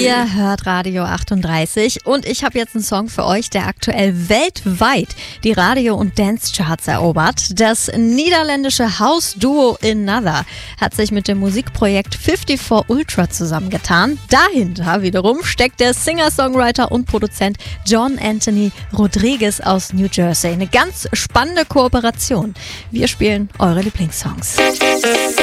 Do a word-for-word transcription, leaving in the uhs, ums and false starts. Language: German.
Ihr hört Radio achtunddreißig und ich habe jetzt einen Song für euch, der aktuell weltweit die Radio- und Dance-Charts erobert. Das niederländische House-Duo Another hat sich mit dem Musikprojekt fünfundfünfzig Ultra zusammengetan. Dahinter wiederum steckt der Singer-Songwriter und Produzent John Anthony Rodriguez aus New Jersey. Eine ganz spannende Kooperation. Wir spielen eure Lieblingssongs.